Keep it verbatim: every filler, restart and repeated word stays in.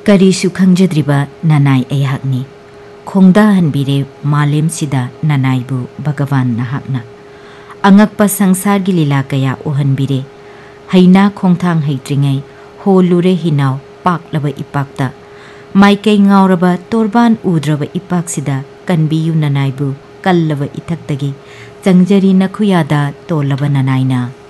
करीसु खंगजद्रिबा ननाई अयहाकनी खोंदा हनबिरे मालेम सिदा ननाईबु भगवान नहाकना अंगकपा संसार की लीला कया उहनबिरे हैना खोंथांग हैत्रिङै होलुरे हिनाव पाकलबा इपाकता माइकै ngawraba torban udraba ipaksida kanbiyu nanaibु कल्लबा इथक्तगी चंगजरी नखुयादा तोलबा ननाइना